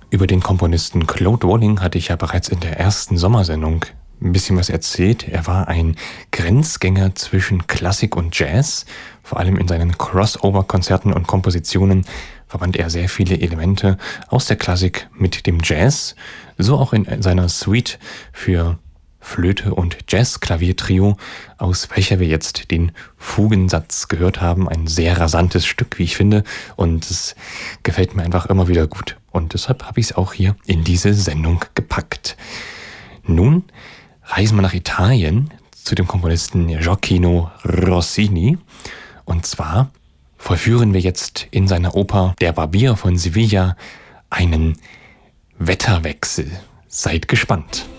Über den Komponisten Claude Walling hatte ich ja bereits in der ersten Sommersendung ein bisschen was erzählt. Er war ein Grenzgänger zwischen Klassik und Jazz. Vor allem in seinen Crossover-Konzerten und Kompositionen verband er sehr viele Elemente aus der Klassik mit dem Jazz. So auch in seiner Suite für Flöte und Jazz-Klaviertrio, aus welcher wir jetzt den Fugensatz gehört haben. Ein sehr rasantes Stück, wie ich finde. Und es gefällt mir einfach immer wieder gut. Und deshalb habe ich es auch hier in diese Sendung gepackt. Nun reisen wir nach Italien zu dem Komponisten Gioacchino Rossini. Und zwar vollführen wir jetzt in seiner Oper Der Barbier von Sevilla einen Wetterwechsel. Seid gespannt.